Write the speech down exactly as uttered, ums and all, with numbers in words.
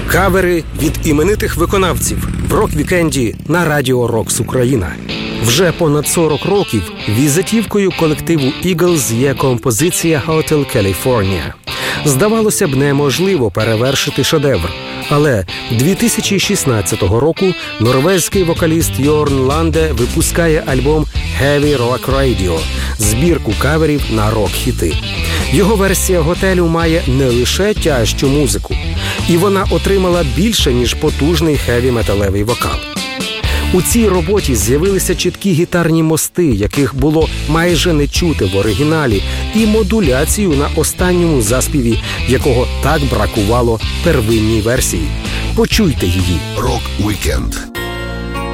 Кавери від іменитих виконавців в рок-вікенді на Радіо Рокс Україна. Вже понад сорок років візитівкою колективу Eagles є композиція «Hotel California». Здавалося б, неможливо перевершити шедевр. Але дві тисячі шістнадцятого року норвезький вокаліст Йорн Ланде випускає альбом «Heavy Rock Radio» – збірку каверів на рок-хіти. Його версія «Готелю» має не лише тяжчу музику, і вона отримала більше, ніж потужний хеві-металевий вокал. У цій роботі з'явилися чіткі гітарні мости, яких було майже не чути в оригіналі, і модуляцію на останньому заспіві, якого так бракувало первинній версії. Почуйте її. Рок-вікенд.